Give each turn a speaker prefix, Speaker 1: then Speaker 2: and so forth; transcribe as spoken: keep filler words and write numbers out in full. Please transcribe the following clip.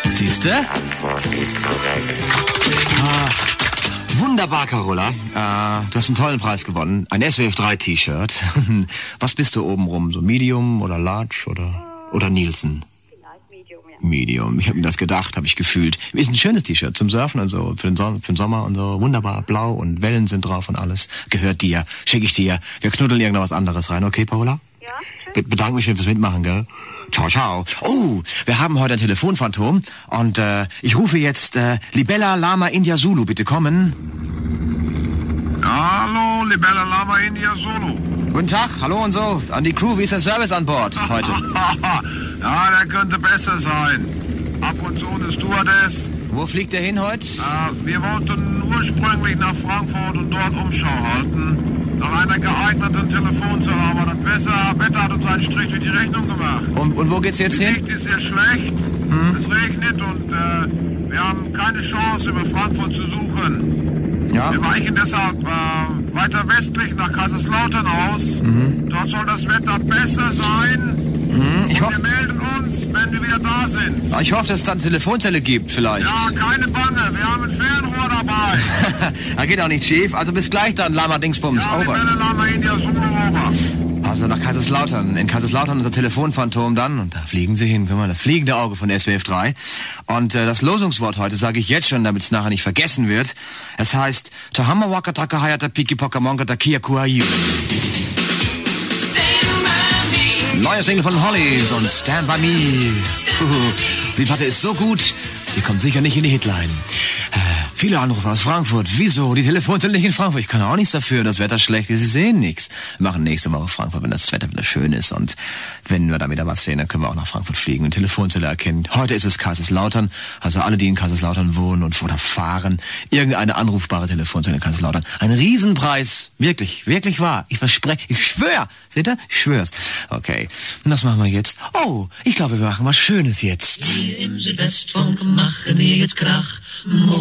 Speaker 1: Siehste?
Speaker 2: Antwort ist korrekt.
Speaker 1: Ah, wunderbar, Carola. Äh, du hast einen tollen Preis gewonnen. Ein S W F drei T-Shirt. Was bist du obenrum? So Medium oder Large oder, oder Nielsen? Medium. Ich habe mir das gedacht, habe ich gefühlt. Ist ein schönes T-Shirt zum Surfen und so, für den, Son- für den Sommer und so. Wunderbar, blau und Wellen sind drauf und alles. Gehört dir, schicke ich dir. Wir knuddeln irgendwas anderes rein, okay, Paola?
Speaker 3: Ja,
Speaker 1: Be- bedanke mich schön fürs Mitmachen, gell? Ciao, ciao. Oh, wir haben heute ein Telefonphantom und äh, ich rufe jetzt äh, Libella Lama India Zulu, bitte kommen.
Speaker 4: Hallo, Libella Lama India Zulu.
Speaker 1: Guten Tag, hallo und so. An die Crew, wie ist der Service an Bord heute?
Speaker 4: Ja, der könnte besser sein. Ab und zu eine Stewardess.
Speaker 1: Wo fliegt der hin heute?
Speaker 4: Äh, wir wollten ursprünglich nach Frankfurt und dort Umschau halten. Nach einer geeigneten Telefonzelle, aber das Wetter, Wetter hat uns einen Strich durch die Rechnung gemacht.
Speaker 1: Und, und wo geht's jetzt
Speaker 4: Die
Speaker 1: hin?
Speaker 4: Sicht ist sehr schlecht.
Speaker 1: Hm?
Speaker 4: Es regnet und äh, wir haben keine Chance, über Frankfurt zu suchen.
Speaker 1: Ja.
Speaker 4: Wir weichen deshalb äh, weiter westlich nach Kaiserslautern aus.
Speaker 1: Mhm.
Speaker 4: Dort soll das Wetter besser sein.
Speaker 1: Mhm. Ich
Speaker 4: Und
Speaker 1: hoffe,
Speaker 4: wir melden uns, wenn wir wieder da sind.
Speaker 1: ich hoffe, dass es dann eine Telefonzelle gibt, vielleicht.
Speaker 4: Ja, keine Bange, wir haben ein Fernrohr dabei.
Speaker 1: Da geht auch nicht schief. Also bis gleich dann, Lama Dingsbums.
Speaker 4: Ja,
Speaker 1: Over.
Speaker 4: Libella Lama India Zulu, over.
Speaker 1: Also nach Kaiserslautern. In Kaiserslautern unser Telefonphantom dann. Und da fliegen sie hin. Guck mal, das fliegende Auge von S W F drei. Und äh, das Losungswort heute sage ich jetzt schon, damit es nachher nicht vergessen wird. Es heißt Tahama Waka Taka Hayata Piki Poka Monka Takia Kuayu. Neuer Single von Hollies und Stand By Me. Uhu. Die Platte ist so gut, die kommt sicher nicht in die Hitline. Äh, viele Anrufe aus Frankfurt. Wieso? Die Telefonzelle nicht in Frankfurt. Ich kann auch nichts dafür, das Wetter schlecht ist. Sie sehen nichts. Wir machen nächste Woche Frankfurt, wenn das Wetter wieder schön ist. Und wenn wir da wieder was sehen, dann können wir auch nach Frankfurt fliegen und Telefonzelle erkennen. Heute ist es Kaiserslautern. Also alle, die in Kaiserslautern wohnen und oder fahren, irgendeine anrufbare Telefonzelle in Kaiserslautern. Ein Riesenpreis. Wirklich, wirklich wahr. Ich verspreche, ich schwöre. Seht ihr? Ich schwör's. Okay. Und das machen wir jetzt. Oh, ich glaube, wir machen was Schönes jetzt.
Speaker 5: Hier im Südwestfunk machen wir jetzt Krach.